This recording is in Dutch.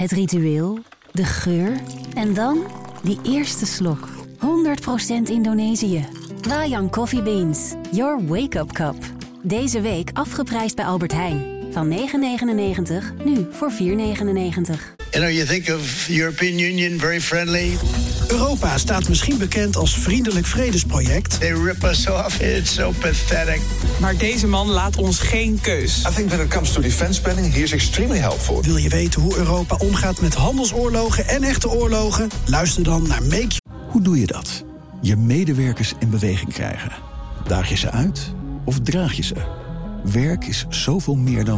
Het ritueel, de geur en dan die eerste slok. 100% Indonesië. Wayang Coffee Beans. Your wake-up cup. Deze week afgeprijsd bij Albert Heijn. Van €9,99, nu voor €4,99. You think of European Union, very friendly. Europa staat misschien bekend als vriendelijk vredesproject. They rip us off. It's so pathetic. Maar deze man laat ons geen keus. I think when it comes to defense spending, he is extremely helpful. Wil je weten hoe Europa omgaat met handelsoorlogen en echte oorlogen? Luister dan naar Make. Hoe doe je dat? Je medewerkers in beweging krijgen. Daag je ze uit of draag je ze? Werk is zoveel meer dan